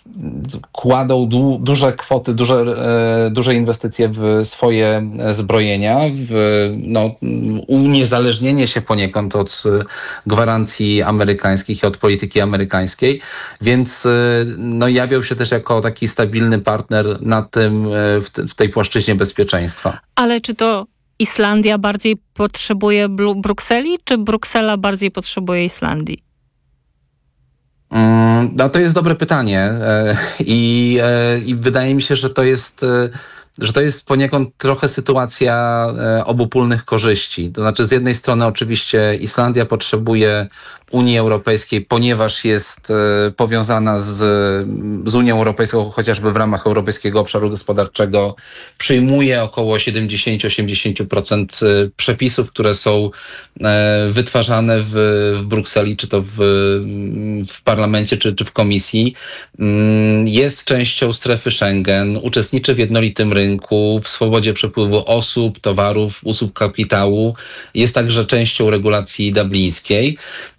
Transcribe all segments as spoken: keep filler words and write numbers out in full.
kładą du, duże kwoty, duże, e, duże inwestycje w swoje zbrojenia, w no, uniezależnienie się poniekąd od gwarancji amerykańskich i od polityki amerykańskiej, więc e, no, jawią się też jako taki stabilny partner na tym, e, w, te, w tej płaszczyźnie bezpieczeństwa. Ale czy to Islandia bardziej potrzebuje Bru- Brukseli, czy Bruksela bardziej potrzebuje Islandii? No to jest dobre pytanie i, i wydaje mi się, że to jest, że to jest poniekąd trochę sytuacja obopólnych korzyści. To znaczy z jednej strony oczywiście Islandia potrzebuje Unii Europejskiej, ponieważ jest powiązana z, z Unią Europejską, chociażby w ramach Europejskiego Obszaru Gospodarczego, przyjmuje około siedemdziesiąt do osiemdziesięciu procent przepisów, które są wytwarzane w, w Brukseli, czy to w, w parlamencie, czy, czy w komisji. Jest częścią strefy Schengen, uczestniczy w jednolitym rynku, w swobodzie przepływu osób, towarów, usług, kapitału. Jest także częścią regulacji dublińskiej.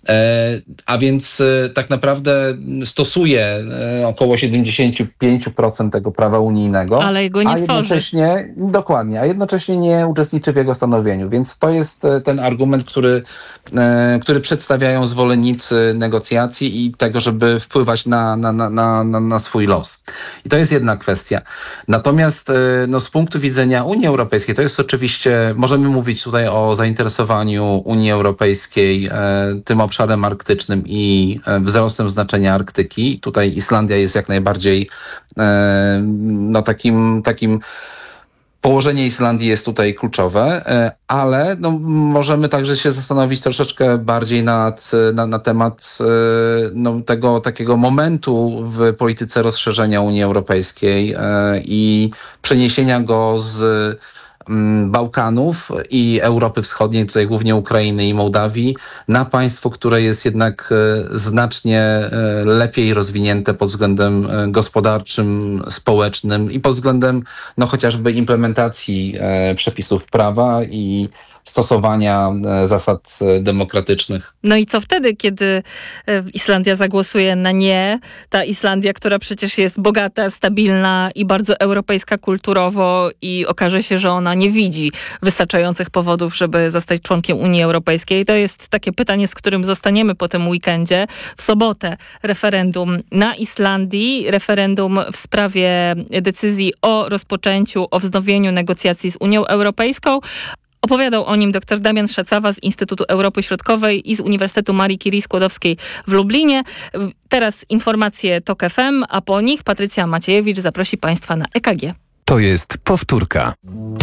A więc tak naprawdę stosuje około siedemdziesiąt pięć procent tego prawa unijnego. Ale go nie a tworzy. Jednocześnie, dokładnie, a jednocześnie nie uczestniczy w jego stanowieniu. Więc to jest ten argument, który, który przedstawiają zwolennicy negocjacji i tego, żeby wpływać na, na, na, na, na swój los. I to jest jedna kwestia. Natomiast no, z punktu widzenia Unii Europejskiej, to jest oczywiście, możemy mówić tutaj o zainteresowaniu Unii Europejskiej tym obszarem arktycznym i wzrostem znaczenia Arktyki. Tutaj Islandia jest jak najbardziej no, takim, takim położenie Islandii jest tutaj kluczowe, ale no, możemy także się zastanowić troszeczkę bardziej nad, na, na temat no, tego takiego momentu w polityce rozszerzenia Unii Europejskiej i przeniesienia go z Bałkanów i Europy Wschodniej, tutaj głównie Ukrainy i Mołdawii, na państwo, które jest jednak znacznie lepiej rozwinięte pod względem gospodarczym, społecznym i pod względem no, chociażby implementacji przepisów prawa i stosowania zasad demokratycznych. No i co wtedy, kiedy Islandia zagłosuje na nie? Ta Islandia, która przecież jest bogata, stabilna i bardzo europejska kulturowo i okaże się, że ona nie widzi wystarczających powodów, żeby zostać członkiem Unii Europejskiej. To jest takie pytanie, z którym zostaniemy po tym weekendzie. W sobotę referendum na Islandii, referendum w sprawie decyzji o rozpoczęciu, o wznowieniu negocjacji z Unią Europejską. Opowiadał o nim dr Damian Szacawa z Instytutu Europy Środkowej i z Uniwersytetu Marii Curie Skłodowskiej w Lublinie. Teraz informacje TOK F M, a po nich Patrycja Maciejewicz zaprosi Państwa na E K G. To jest powtórka.